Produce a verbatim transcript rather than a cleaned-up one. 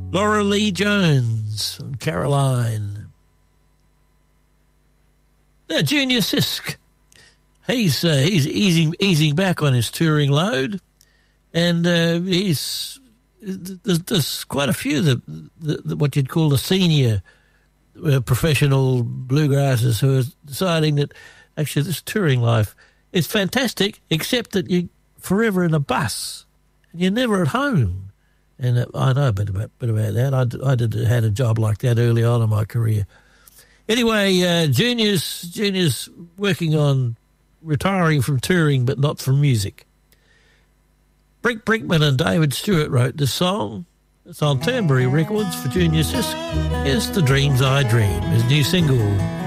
Laura Lee Jones and Caroline. Now, Junior Sisk, he's uh, he's easing easing back on his touring load, and uh, he's there's, there's quite a few that, that what you'd call the senior uh, professional bluegrassers who are deciding that actually this touring life is fantastic, except that you're forever in a bus and you're never at home. And I know a bit about, bit about that. I, did, I did had a job like that early on in my career. Anyway, uh, Junior's, Junior's working on retiring from touring but not from music. Brick Brinkman and David Stewart wrote this song. It's on Turnberry Records for Junior Sisk. Here's The Dreams I Dream, his new single.